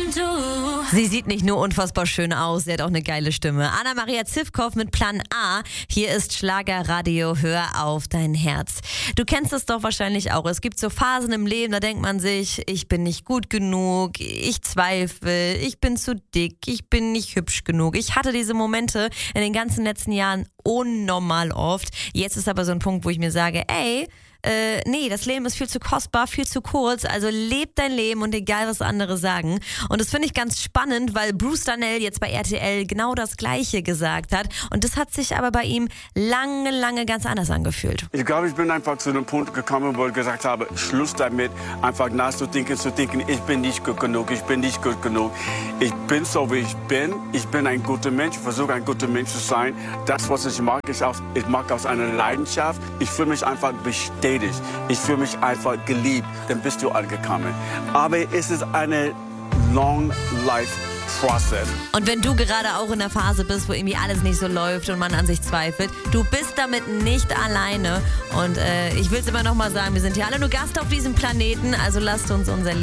Sie sieht nicht nur unfassbar schön aus, sie hat auch eine geile Stimme. Anna-Maria Zivkow mit Plan A. Hier ist Schlagerradio, hör auf dein Herz. Du kennst es doch wahrscheinlich auch. Es gibt so Phasen im Leben, da denkt man sich, ich bin nicht gut genug, ich zweifle, ich bin zu dick, ich bin nicht hübsch genug. Ich hatte diese Momente in den ganzen letzten Jahren unnormal oft. Jetzt ist aber so ein Punkt, wo ich mir sage, nee, das Leben ist viel zu kostbar, viel zu kurz, also leb dein Leben und egal, was andere sagen. Und das finde ich ganz spannend, weil Bruce Darnell jetzt bei RTL genau das Gleiche gesagt hat und das hat sich aber bei ihm lange ganz anders angefühlt. Ich glaube, ich bin einfach zu einem Punkt gekommen, wo ich gesagt habe, Schluss damit, einfach nachzudenken, ich bin nicht gut genug, ich bin nicht gut genug. Ich bin so, wie ich bin ein guter Mensch, ich versuche ein guter Mensch zu sein. Das, was ich mag, ich mag aus einer Leidenschaft. Ich fühle mich einfach bestätigt. Ich fühle mich einfach geliebt, dann bist du angekommen. Aber es ist eine long life process. Und wenn du gerade auch in der Phase bist, wo irgendwie alles nicht so läuft und man an sich zweifelt, du bist damit nicht alleine. Und ich will es immer noch mal sagen, wir sind hier alle nur Gast auf diesem Planeten, also lasst uns unser